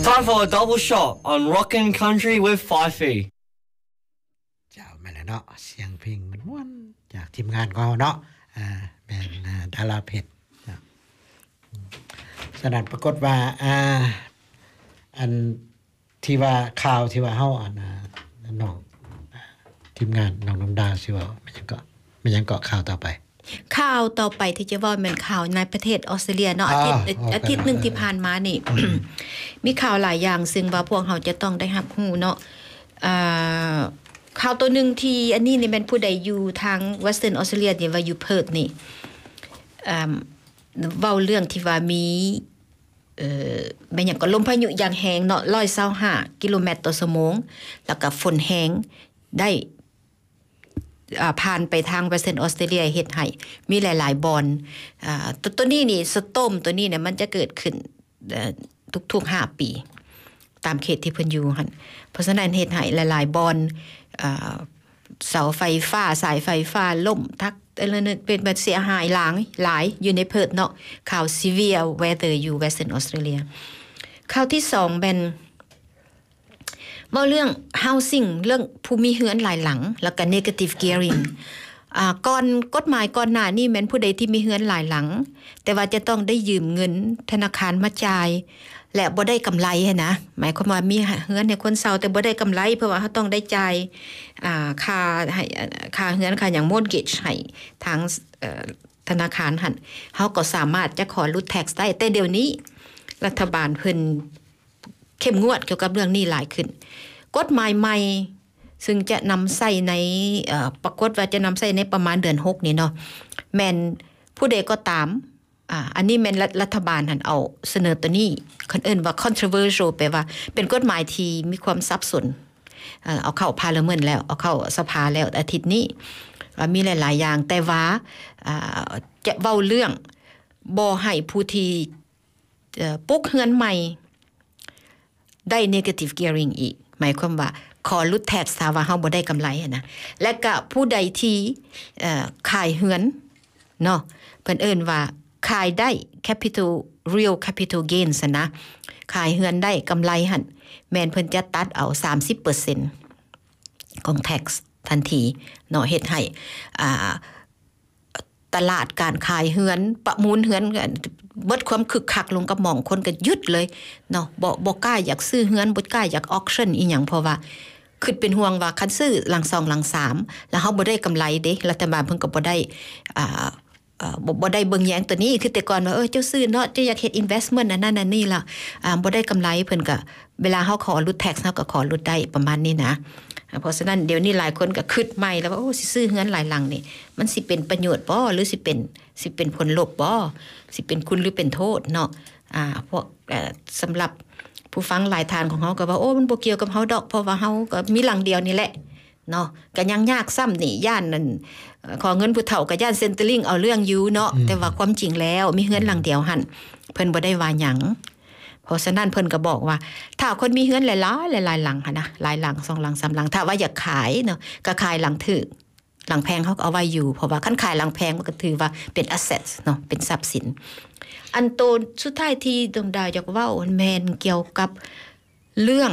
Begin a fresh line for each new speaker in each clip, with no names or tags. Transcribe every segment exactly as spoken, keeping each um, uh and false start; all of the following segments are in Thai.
time for a double shot on Rockin' Country with Fifey
เจ้ามาแล้วเนาะเสียงเพลงมันม่วนจากทีมงานของเราเนาะอ่าเป็นดาราเพชรสนั่นปรากฏว่าอ่าอันที่ว่าข่าวที่ว่าเฮาอันน้องทีมงานน้องน้ำดาสิว่ามันยังก็มันยังเกาะข่าวต่อไป
ข่าวต่อไปที่จะว่าแม่นข่าวในประเทศออสเตรเลียเนาะอาทิตย์อาทิตย์นึงที่ผ่านมานี่ มีข่าวหลายอย่างซึ่งว่าพวกเฮาจะต้องได้รับรู้เนาะอ่าข่าวตัวนึงที่อันนี้นี่แม่นผู้ใดอยู่ทาง Western Australia นี่ว่าอยู่เพิร์ธนี่อ่าเว้าเรื่องที่ว่ามีเอ่อแม่นหยังก็ลมพายุอย่างแรงเนาะหนึ่งร้อยยี่สิบห้ากิโลเมตรต่อชั่วโมงแล้วก็ฝนแรงได้อ่าผ่านไปทาง Western Australia เฮ็ดให้มีหลายๆบอนอ่าตัวตัวนี้นี่สตอมตัวนี้เนี่ยมันจะเกิดขึ้นเอ่อทุกๆห้าปีตามเขตที่เพิ่นอยู่หั่นเพราะฉะนั้นเฮ็ดให้หลายๆบอนอ่าเสาไฟฟ้าสายไฟฟ้าล่มทักอะไรเนี่ยเป็นแบบเสียหายหลายหลายอยู่ในเพิร์ธเนาะข่าว severe weather อยู่ Western Australia ข่าวที่สองเป็นว่าเรื่อง housing เรื่องภูมิเฮือนหลายหลังแล้วก็ negative gearing อ่าก่อนกฎหมายก่อนหน้านี้แม้นผู้ใดที่มีเฮือนหลายหลังแต่ว่าจะต้องได้ยืมเงินธนาคารมาจ่ายและบ่ได้กำไรให้นะหมายความว่ามีเฮือนให้คนเช่าแต่บ่ได้กำไรเพราะว่าเฮาต้องได้จ่ายอ่าค่าให้ค่าเฮือนค่าหยัง mortgage ให้ทางเอ่อธนาคารหั่นเฮาก็สามารถจะขอลด tax ได้แต่เดี๋ยวนี้รัฐบาลเพิ่นเข้มงวดเกี่ยวกับเรื่องนี้หลายขึ้นกฎหมายใหม่ซึ่งจะนำใช้ในเอ่อปรากฏว่าจะนำใช้ในประมาณเดือนหกนี่เนาะแม่นผู้ใดก็ตามอ่าอันนี้แม่นรัฐบาลหั่นเอาเสนอตัวนี้คนเอิ้นว่า controversial แปลว่าเป็นกฎหมายที่มีความสับสนเอ่อเอาเข้า Parliament แล้วเอาเข้าสภาแล้วอาทิตย์นี้ว่ามีหลายๆอย่างแต่ว่าอ่าจะเว้าเรื่องบ่ให้ผู้ที่เอ่อปลูกเรือนใหม่ได้ negative gearing อีกหมายความว่าขอลด tax ถ้าว่าเฮาบ่ได้กำไรนะและก็ผู้ใดที่เอ่อขายเรือนเนาะเพิ่นเอิ้นว่าขายได้ capital real capital gains นะขายเรือนได้กำไรหั่นแม่นเพิ่นจะตัดเอา สามสิบเปอร์เซ็นต์ ของ tax ทันทีเนาะเฮ็ดให้อ่าตลาดการขายเรือนประมูลเรือนเบิดความคึกคักลงกับหม่องคนก็หยุดเลยเนาะบ่บ่กล้าอยากซื้อเรือนบ่กล้าอยากออคชั่นอีหยังเพราะว่าคิดเป็นห่วงว่าคันซื้อหลังสองหลังสามแล้วเฮาบ่ได้กำไรเด้รัฐบาลเพิ่นก็บ่ได้อ่าเอ่อบ่บ่ได้เบิ่งแยงตัวนี้คือแต่ก่อนว่าเออเจ้าซื้อเนาะเจ้าอยากเฮ็ด investment อันนั้นอันนี้ล่ะอ่าบ่ได้กำไรเพิ่นก็เวลาเฮาขอลด tax เฮาก็ขอลดได้ประมาณนี้นะเพราะฉะนั้นเดี๋ยวนี้หลายคนก็คิดใหม่แล้วว่าโอ้สิซื้อเรือนหลายหลังนี่มันสิเป็นประโยชน์บ่หรือสิเป็นสิเป็นผลลบบ่สิเป็นคุณหรือเป็นโทษเนาะอ่าพวกเอ่อสำหรับผู้ฟังหลายทานของเฮาก็ว่าโอ้มันบ่เกี่ยวกับเฮาดอกเพราะว่าเฮาก็มีหลังเดียวนี่แหละเนาะก็ยังยากซ้ำนี่ย่านนั่นขอเงินผู้เฒ่าก็ย่านเซ็นเตอร์ลิงเอาเรื่องอยู่เนาะแต่ว่าความจริงแล้วมีเรือนหลังเดียวหั่นเพิ่นบ่ได้ว่าหยังเพราะฉะนั้นเพิ่นก็บอกว่าถ้าคนมีเรือนหลายๆหลายๆหลังหั่นนะหลายหลังสองหลังสามหลังถ้าว่าอยากขายเนาะก็ขายหลังถูกหลังแพงเฮาก็เอาไว้อยู่เพราะว่าคันขายหลังแพงมันก็ถือว่าเป็น asset เนาะเป็นทรัพย์สินอันโตสุดท้ายที่ดวงดาวอยากเว้าแม่นเกี่ยวกับเรื่อง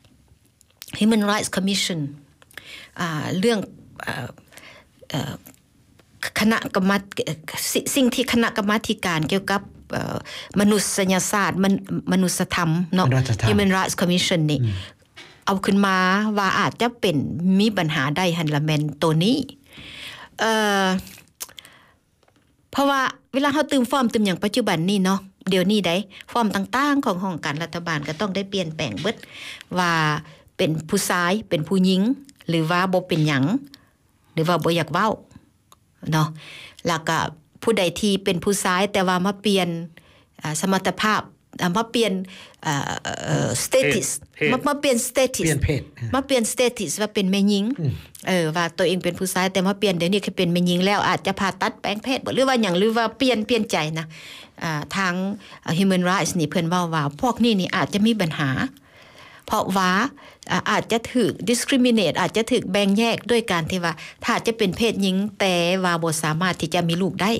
Human Rights Commission อ่าเรื่องเอ่อเอ่อคณะกรรมสิ่งที่คณะกรรมาธิการเกี่ยวกับมนุษยศาสตร์มนุษยธรรมเนาะ Human Rights Commission นี่เอาขึ้นมาว่าอาจจะเป็นมีปัญหาได้หั่นละแม่นตัวนี้เอ่อเพราะว่าเวลาเฮาตื่มฟอร์มตื่มอย่างปัจจุบันนี้เนาะเดี๋ยวนี้ได้ฟอร์มต่างๆของห้องการรัฐบาลก็ต้องได้เปลี่ยนแปลงเบิดว่าเป็นผู้ชายเป็นผู้หญิงหรือว่าบ่เป็นหยังหรือว่าบ่อยากเว้าเนาะแล้วก็ผู้ใดที่เป็นผู้ชายแต่ว่ามาเปลี่ยนสมรรถภาพมาเปลี่ยนเอ่อ status มามาเปลี่ยน status
เปลี่ยนเพศ
มาเปลี่ยน status ว่าเป็นแม่หญิงเออว่าตัวเองเป็นผู้ชายแต่มาเปลี่ยนเดี๋ยวนี้คือเป็นแม่หญิงแล้วอาจจะผ่าตัดแปลงเพศบ่หรือว่าหยังหรือว่าเปลี่ยนเปลี่ยนใจนะอ่าทาง Human Rights นี่เพิ่นเว้าว่าพวกนี้นี่อาจจะมีปัญหาเพราะว่าอาจจะถูก discriminate อาจจะถูกแบ่งแยกด้วยการที่ว่าถ้าจะเป็นเพศหญิงแต่ว่าบ่สามารถที่จะมีลูกได้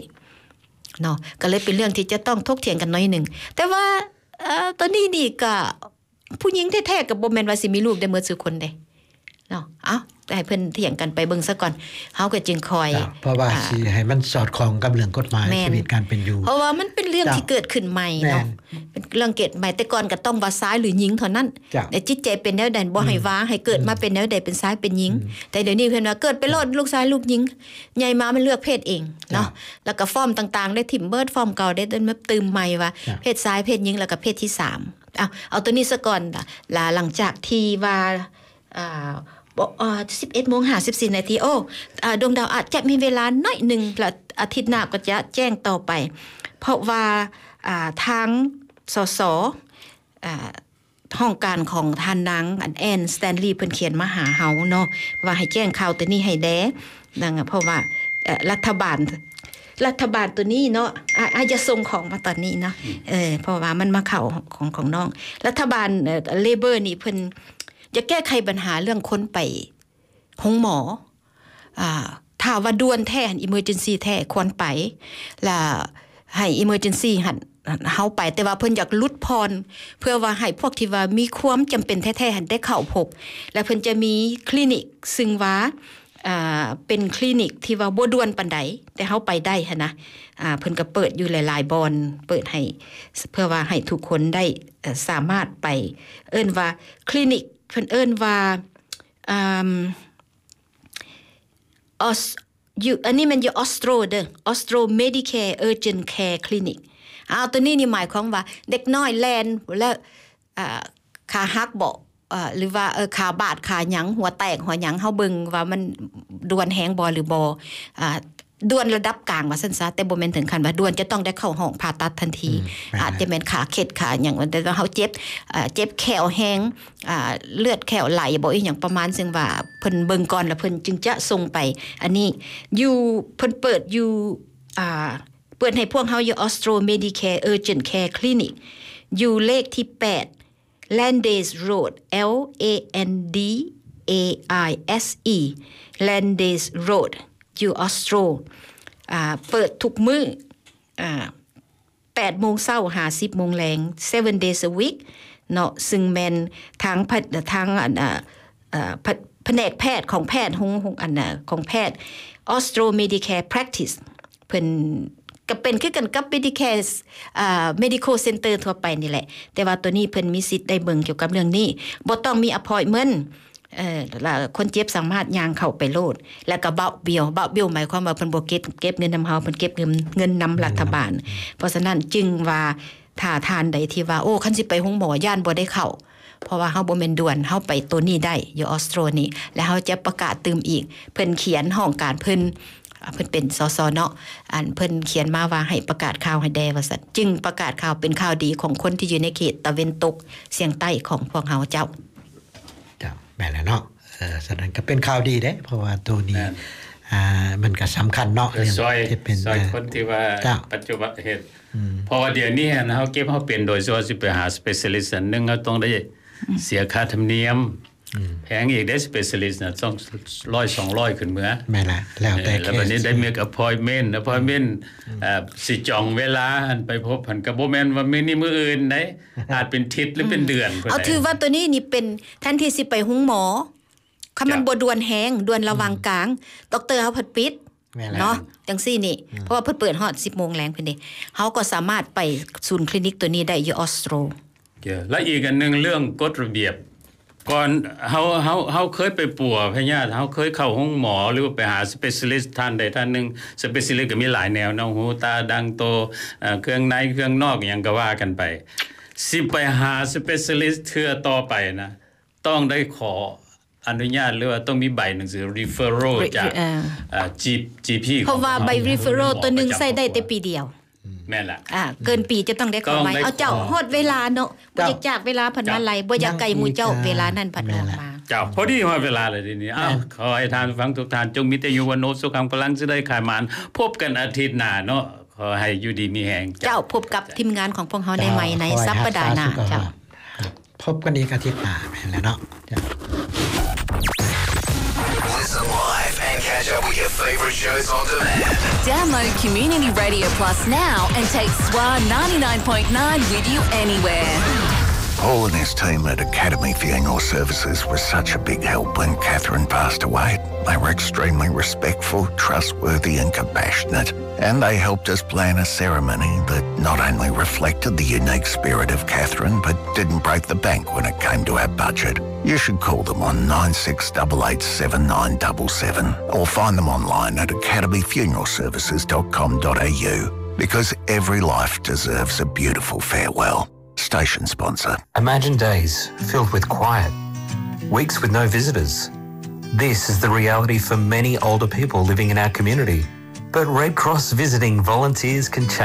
เนาะก็เลยเป็นเรื่องที่จะต้องถกเถียงกันหน่อยนึงแต่ว่าเอ่อตอนนี้นี่ก็ผู้หญิงแท้ๆก็บ่แม่นว่าสิมีลูกได้หมดทุกคนเด้เนาะเอ้าแต่ให้เพิ่นเถียงกันไปเบิ่งซะก่อนเฮาก็จึงคอย
เพราะว่าสิให้มันสอดคล้องกับเรื่องกฎหมายชีวิตการเป็นอยู่
เพราะว่ามันเป็นเรื่องที่เกิดขึ้นใหม่เนาะเป็นเรื่องเกิดใหม่แต่ก่อนก็ต้องว่าซ้ายหรือหญิงเท่านั้นแต่จิตใจเป็นแนวใดบ่ให้ว่าให้เกิดมาเป็นแนวใดเป็นซ้ายเป็นหญิงแต่เดี๋ยวนี้เพิ่นว่าเกิดไปโลดลูกซ้ายลูกหญิงใหญ่มามันเลือกเพศเองเนาะแล้วก็ฟอร์มต่างๆได้ถิ่มเบิดฟอร์มเก่าได้เดินมาตื่มใหม่ว่าเพศซ้ายเพศหญิงแล้วก็เพศที่สามเอาเอาตัวนี้ซะก่อนล่ะหลังจากที่ว่าอ่าเอ่อ สิบเอ็ดโมงห้าสิบสี่นาทีโอ้อ่าดวงดาวอาจจะมีเวลาน้อยนึงและอาทิตย์หน้าก็จะแจ้งต่อไปเพราะว่าอ่าทางสสอ่าห้องการของท่านนางอันแอนสแตนลีย์เพิ่นเขียนมาหาเฮาเนาะว่าให้แจ้งข่าวตัวนี้ให้แด้ดังเพราะว่ารัฐบาลรัฐบาลตัวนี้เนาะอาจจะส่งของมาตอนนี้เนาะเออเพราะว่ามันมาเข้าของของน้องรัฐบาลเลเบอร์นี่เพิ่นจะแก้ไขปัญหาเรื่องคนไปห้องหมออ่าถ้าว่าด่วนแท้ emergency แท้ควรไปแล้วให้ emergency หั่นเฮาไปแต่ว่าเพิ่นอยากลดพรเพื่อว่าให้พวกที่ว่ามีความจำเป็นแท้ๆหั่นได้เข้าพบและเพิ่นจะมีคลินิกซึ่งว่าอ่าเป็นคลินิกที่ว่าบ่ด่วนปานใดแต่เฮาไปได้หั่นนะอ่าเพิ่นก็เปิดอยู่หลายๆบอนเปิดให้เพื่อว่าให้ทุกคนได้สามารถไปเอิ้นว่าคลินิกเพิ่นเอิ้นว่าอ่าออสอยู่อันนี้มันอยู่ออสโตรเด้อออสโตรเมดิแคร์เออร์เจนแคร์คลินิกอ้าวตัวนี้นี่หมายความว่าเด็กน้อยแลนแล้วอ่าขาหักบ่อ่าหรือว่าเออขาบาดขาหยังหัวแตกหัวหยังเฮาเบิ่งว่ามันด่วนแฮงบ่หรือบ่อ่าด่วนระดับกลางว่าซั่นซะแต่บ่แม่นถึงขั้นว่าด่วนจะต้องได้เข้าห้องผ่าตัดทันทีอาจจะแม่นขาเข็ดขาหยังแต่ว่าเฮาเจ็บอ่าเจ็บแขวแฮงอ่าเลือดแขวไหลบ่อีหยังประมาณซึ่งว่าเพิ่นเบิ่งก่อนแล้วเพิ่นจึงจะส่งไปอันนี้อยู่เพิ่นเปิดอยู่อ่าเปิดให้พวกเฮาอยู่ Austro Medicare Urgent Care Clinic อยู่เลขที่แปด Landes Road L A N D A I S E Landes Road อยู่ Austro อ่าเปิดทุกมื้ออ่า แปดโมงเช้า ห้าสิบโมงแลง seven days a week เนาะซึ่งแม่นทางทางอันอ่าอ่าแผนกแพทย์ของแพทย์ของอันน่ะของแพทย์ Austro Medicare Practice เพิ่นก็เป็นคือกันกับ Medicare อ่า Medical Center ทั่วไปนี่แหละแต่ว่าตัวนี้เพิ่นมีสิทธิ์ได้เบิ่งเกี่ยวกับเรื่องนี้บ่ต้องมี appointment เอ่อแล้วคนเจ็บสามารถย่างเข้าไปโลดแล้วก็เบาเบี้ยวเบาเบี้ยวหมายความว่าเพิ่นบ่เก็บเก็บเงินนำเฮาเพิ่นเก็บเงินเงินนำรัฐบาลเพราะฉะนั้นจึงว่าถ้าทานใดที่ว่าโอ้คันสิไปโรงหมอย่านบ่ได้เข้าเพราะว่าเฮาบ่แม่นด่วนเฮาไปตัวนี้ได้อยู่ออสโตรนี่แล้วเฮาจะประกาศตืมอีกเพิ่นเขียนห้องการเพิ่นเพิ่นเป็นสสเนาะอันเพิ่นเขียนมาว่าให้ประกาศข่าวให้แดว่าซั่นจึงประกาศข่าวเป็นข่าวดีของคนที่อยู่ในเขตตะเวนตกเฉียงใต้ของพวกเฮาเจ้า
เจ้าแม่นแล้วเนาะเออฉะนั้นก็เป็นข่าวดีเด้เพราะว่าตัวนี้อ่ามันก็สำคัญเนาะเรื่อง
ที่เป็นซอยคนที่ว่าปัจจุบันเหตุเพราะว่าเดี๋ยวนี้นะเฮาเก็บเฮาเป็นโดยส่วนสิไปหา specialist อันนึงเฮาต้องได้เสียค่าธรรมเนียมแพงอีกได้ specialist น่ะต้องหนึ่งร้อย สองร้อยขึ้นเมื่อ
แม่นล่ะแล้วแต่
แล้วบัดนี้ได้ make appointment appointment อ่าสิจองเวลาอันไปพบเพิ่นก็บ่แม่นว่ามื้อนี้มื้ออื่นได้อาจเป็นอาทิตย์หรือเป็นเดือน
เอาถือว่าตัวนี้นี่เป็นแทนที่สิไปโรงหมอคันมันบ่ด่วนแฮงด่วนระวังกลางดอกเตอร์เฮาเพิ่นปิดเนาะจังซี่นี่เพราะว่าเพิ่นเปิดฮอด สิบโมงแลงเพิ่นนี่เฮาก็สามารถไปศูนย์คลินิกตัวนี้ได้อยู่ออสโตร
และอีกอันนึงเรื่องกฎระเบียบก่อนเฮาเฮาเฮาเคยไปปัวพญาติเฮาเคยเข้าห้องหมอหรือว่าไปหา specialist ท่านใดท่านนึง specialist ก็มีหลายแนวเนาะหูตาดังโตเอ่อเครื่องในเครื่องนอกหยังก็ว่ากันไปสิไปหา specialist เทื่อต่อไปนะต้องได้ขออนุญาตหรือว่าต้องมีใบหนังสือ referral จากเอ่อ จี พี
เพราะว่าใบ referral ตัวนึงใช้ได้แต่ปีเดียว
แม่นล่ะ
อ่าเกินปีจะต้องได้ขอไว้เอาเจ้าฮอดเวลาเนาะบ่อยากจากเวลาพันมาไหลบ่อยากไกลหมู่เจ้าเวลานั้นพันออกมา
เจ้าพอดีฮอดเวลาเลยทีนี้อ้าวขอให้ท่านฟังทุกท่านจงมีแต่อยู่วันโนสุขังพลังสิได้ขายมานพบกันอาทิตย์หน้าเนาะขอให้อยู่ดีมีแฮง
เจ้าพบกับทีมงานของพวกเฮาได้ใหม่ในสัปดาห์หน้าเจ้า
พบกันอีกอาทิตย์หน้าแม่นแล้วเนาะ
Listen live and catch up with your favorite shows on demand.
Download Community Radio Plus now and take S W A ninety-nine point nine with you anywhere.
Paul and his team at Academy Funeral Services were such a big help when Catherine passed away. They were extremely respectful, trustworthy and compassionate, and they helped us plan a ceremony that not only reflected the unique spirit of Catherine, but didn't break the bank when it came to our budget. You should call them on nine six eight eight seven nine seven seven or find them online at academy funeral services dot com dot a u, because every life deserves a beautiful farewell. Station sponsor.
Imagine days filled with quiet, weeks with no visitors. This is the reality for many older people living in our community. But Red Cross visiting volunteers can change